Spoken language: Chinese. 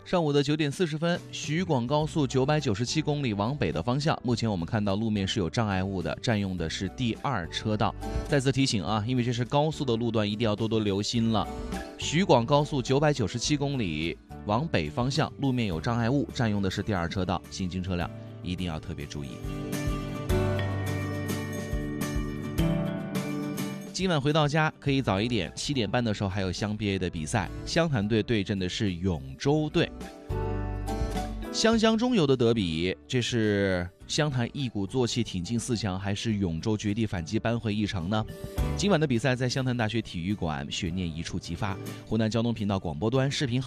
上午的9点40分，徐广高速997公里往北的方向，目前我们看到路面是有障碍物的，占用的是第2车道。再次提醒啊，因为这是高速的路段，一定要多多留心了。徐广高速997公里往北方向，路面有障碍物，占用的是第2车道，行经车辆一定要特别注意。今晚回到家可以早一点，7点半的时候还有湘 BA 的比赛，湘潭队对阵的是永州队。湘中游的德比，这是湘潭一鼓作气挺进4强，还是永州绝地反击扳回一城呢？今晚的比赛在湘潭大学体育馆，悬念一触即发。湖南交通频道广播端视频号